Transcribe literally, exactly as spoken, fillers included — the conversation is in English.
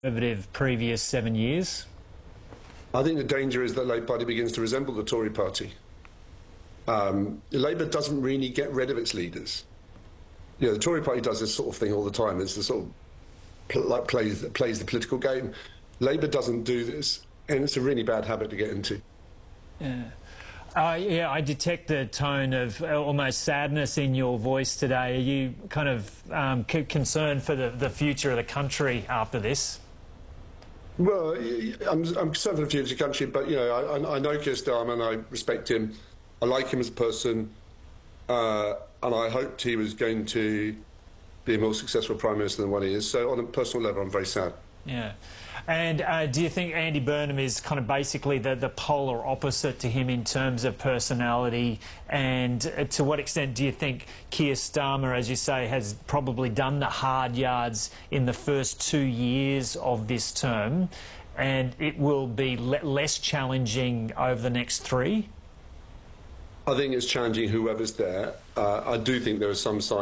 Conservative previous seven years? I think the danger is that Labour Party begins to resemble the Tory party. Um, Labour doesn't really get rid of its leaders. You know, the Tory party does this sort of thing all the time. It's the sort of pl like plays plays the political game. Labour doesn't do this, and it's a really bad habit to get into. Yeah. Uh, yeah, I detect the tone of almost sadness in your voice today. Are you kind of um, c concerned for the, the future of the country after this? Well, I'm, I'm concerned for the future of the country, but, you know, I, I know Keir Starmer and I respect him. I like him as a person, uh, and I hoped he was going to be a more successful Prime Minister than what he is. So on a personal level, I'm very sad. Yeah. And uh, do you think Andy Burnham is kind of basically the, the polar opposite to him in terms of personality? And uh, to what extent do you think Keir Starmer, as you say, has probably done the hard yards in the first two years of this term, and it will be le less challenging over the next three? I think it's challenging whoever's there. Uh, I do think there are some signs